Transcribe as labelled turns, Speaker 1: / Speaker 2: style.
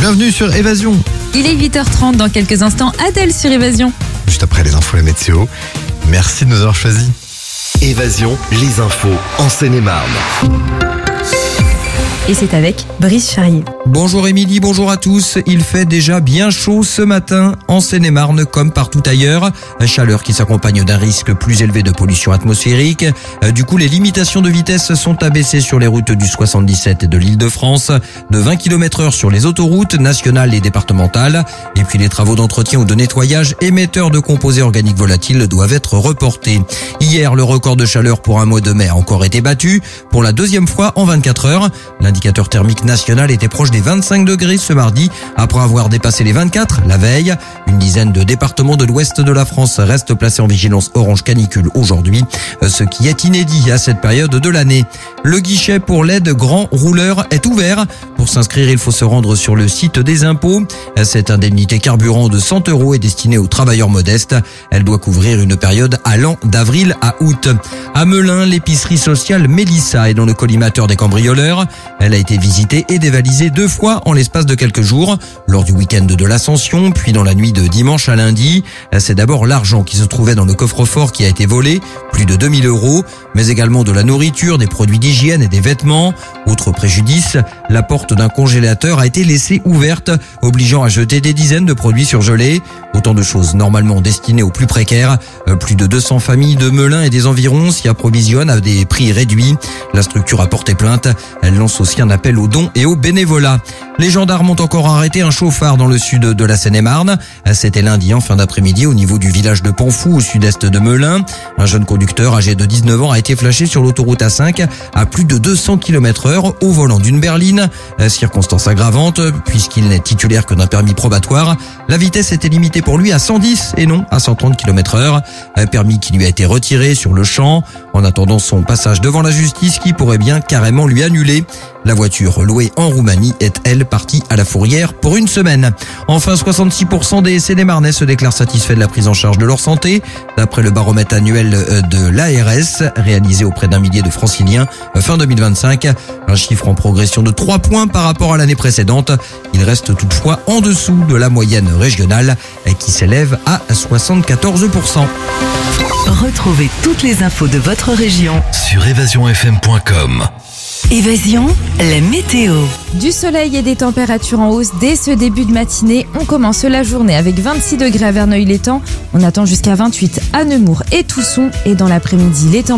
Speaker 1: bienvenue sur Évasion.
Speaker 2: Il est 8h30 dans quelques instants, Adèle sur Évasion.
Speaker 1: Juste après les infos, la météo. Merci de nous avoir choisis.
Speaker 3: Évasion, les infos en Seine-et-Marne.
Speaker 2: Et c'est avec Brice Charrier.
Speaker 4: Bonjour Émilie, bonjour à tous. Il fait déjà bien chaud ce matin en Seine-et-Marne comme partout ailleurs. Chaleur qui s'accompagne d'un risque plus élevé de pollution atmosphérique. Du coup, les limitations de vitesse sont abaissées sur les routes du 77 et de l'Île-de-France, de 20 km/h sur les autoroutes nationales et départementales. Et puis les travaux d'entretien ou de nettoyage émetteurs de composés organiques volatiles doivent être reportés. Hier, le record de chaleur pour un mois de mai a encore été battu pour la deuxième fois en 24 heures. L'indicateur thermique national était proche des 25 degrés ce mardi, après avoir dépassé les 24 la veille. Une dizaine de départements de l'ouest de la France restent placés en vigilance orange canicule aujourd'hui, ce qui est inédit à cette période de l'année. Le guichet pour l'aide grand rouleur est ouvert. Pour s'inscrire, il faut se rendre sur le site des impôts. Cette indemnité carburant de 100 € est destinée aux travailleurs modestes. Elle doit couvrir une période allant d'avril à août. À Melun, l'épicerie sociale Mélissa est dans le collimateur des cambrioleurs. Elle a été visitée et dévalisée 2 fois en l'espace de quelques jours, lors du week-end de l'Ascension, puis dans la nuit de dimanche à lundi. C'est d'abord l'argent qui se trouvait dans le coffre-fort qui a été volé, plus de 2000 €, mais également de la nourriture, des produits d'hygiène et des vêtements. Autre préjudice, la porte d'un congélateur a été laissée ouverte, obligeant à jeter des dizaines de produits surgelés. Autant de choses normalement destinées aux plus précaires. Plus de 200 familles de Melun et des environs s'y approvisionnent à des prix réduits. La structure a porté plainte. Elle lance aussi un appel aux dons et au bénévolat. Les gendarmes ont encore arrêté un chauffard dans le sud de la Seine-et-Marne. C'était lundi en fin d'après-midi au niveau du village de Panfou au sud-est de Melun. Un jeune conducteur âgé de 19 ans a été flashé sur l'autoroute A5 à plus de 200 km/h au volant d'une berline. Circonstance aggravante puisqu'il n'est titulaire que d'un permis probatoire. La vitesse était limitée pour lui à 110 et non à 130 km/h. Un permis qui lui a été retiré sur le champ en attendant son passage devant la justice qui pourrait bien carrément lui annuler. La voiture louée en Roumanie est, elle, partie à la fourrière pour une semaine. Enfin, 66% des Seine-et-Marnais se déclarent satisfaits de la prise en charge de leur santé, d'après le baromètre annuel de l'ARS, réalisé auprès d'un millier de franciliens fin 2025. Un chiffre en progression de 3 points par rapport à l'année précédente. Il reste toutefois en dessous de la moyenne régionale, qui s'élève à 74%.
Speaker 5: Retrouvez toutes les infos de votre région
Speaker 3: Sur évasionfm.com.
Speaker 5: Évasion, la météo.
Speaker 2: Du soleil et des températures en hausse dès ce début de matinée. On commence la journée avec 26 degrés à Verneuil-l'Étang. On attend jusqu'à 28 à Nemours et Tousson. Et dans l'après-midi, les températures